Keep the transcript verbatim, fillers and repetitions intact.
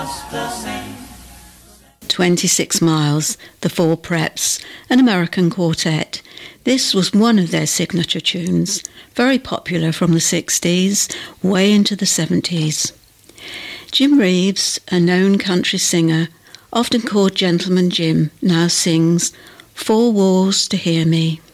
twenty-six Miles, the Four Preps, an American quartet. This was one of their signature tunes, very popular from the sixties, way into the seventies. Jim Reeves, a known country singer, often called Gentleman Jim, now sings Four Walls to Hear Me.